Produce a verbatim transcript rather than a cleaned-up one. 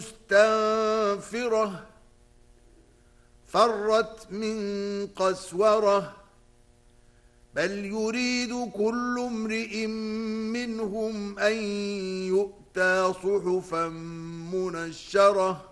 مستنفرة فرت من قسورة بل يريد كل امرئ منهم أن يؤتى صحفا منشرة